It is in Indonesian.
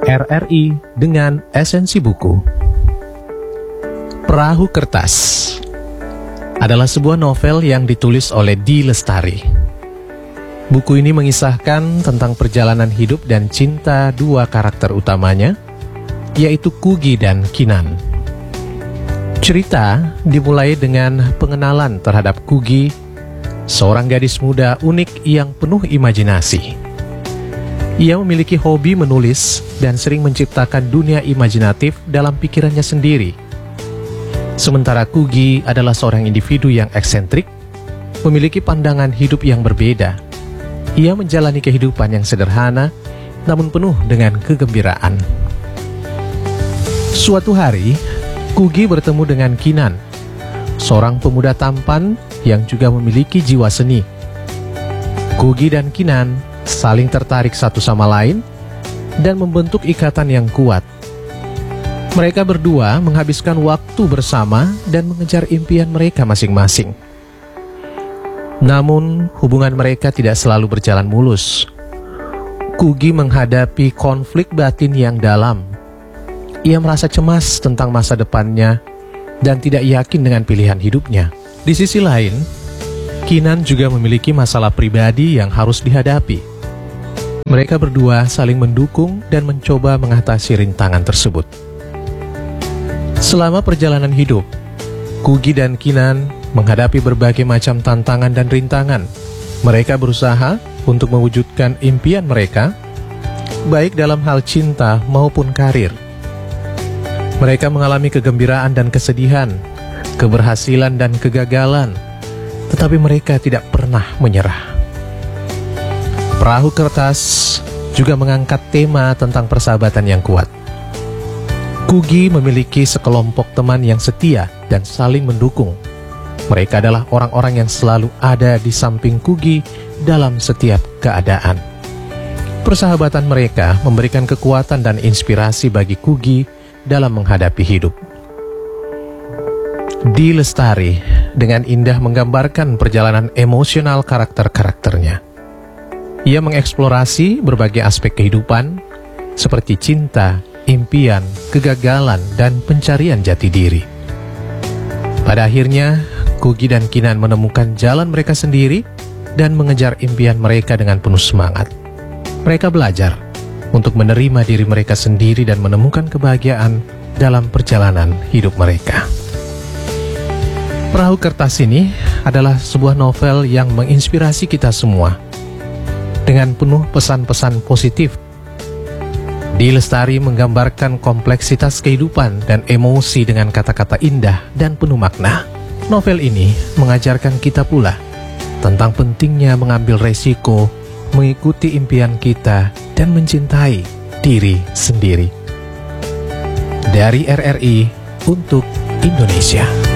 RRI dengan esensi buku. Perahu Kertas adalah sebuah novel yang ditulis oleh D. Lestari. Buku ini mengisahkan tentang perjalanan hidup dan cinta dua karakter utamanya, yaitu Kugy dan Keenan. Cerita dimulai dengan pengenalan terhadap Kugy, seorang gadis muda unik yang penuh imajinasi. Ia memiliki hobi menulis dan sering menciptakan dunia imajinatif dalam pikirannya sendiri. Sementara Kugy adalah seorang individu yang eksentrik, memiliki pandangan hidup yang berbeda. Ia menjalani kehidupan yang sederhana, namun penuh dengan kegembiraan. Suatu hari, Kugy bertemu dengan Keenan, seorang pemuda tampan yang juga memiliki jiwa seni. Kugy dan Keenan saling tertarik satu sama lain dan membentuk ikatan yang kuat. Mereka berdua menghabiskan waktu bersama dan mengejar impian mereka masing-masing. Namun, hubungan mereka tidak selalu berjalan mulus. Kugy menghadapi konflik batin yang dalam. Ia merasa cemas tentang masa depannya dan tidak yakin dengan pilihan hidupnya. Di sisi lain, Keenan juga memiliki masalah pribadi yang harus dihadapi. Mereka berdua saling mendukung dan mencoba mengatasi rintangan tersebut. Selama perjalanan hidup, Kugy dan Keenan menghadapi berbagai macam tantangan dan rintangan. Mereka berusaha untuk mewujudkan impian mereka, baik dalam hal cinta maupun karir. Mereka mengalami kegembiraan dan kesedihan, keberhasilan dan kegagalan, tetapi mereka tidak pernah menyerah. Perahu Kertas juga mengangkat tema tentang persahabatan yang kuat. Kugy memiliki sekelompok teman yang setia dan saling mendukung. Mereka adalah orang-orang yang selalu ada di samping Kugy dalam setiap keadaan. Persahabatan mereka memberikan kekuatan dan inspirasi bagi Kugy dalam menghadapi hidup. D. Lestari dengan indah menggambarkan perjalanan emosional karakter-karakternya. Ia mengeksplorasi berbagai aspek kehidupan, seperti cinta, impian, kegagalan, dan pencarian jati diri. Pada akhirnya, Kugy dan Keenan menemukan jalan mereka sendiri dan mengejar impian mereka dengan penuh semangat. Mereka belajar untuk menerima diri mereka sendiri dan menemukan kebahagiaan dalam perjalanan hidup mereka. Perahu Kertas ini adalah sebuah novel yang menginspirasi kita semua dengan penuh pesan-pesan positif. D. Lestari menggambarkan kompleksitas kehidupan dan emosi dengan kata-kata indah dan penuh makna. Novel ini mengajarkan kita pula tentang pentingnya mengambil resiko, mengikuti impian kita, dan mencintai diri sendiri. Dari RRI untuk Indonesia.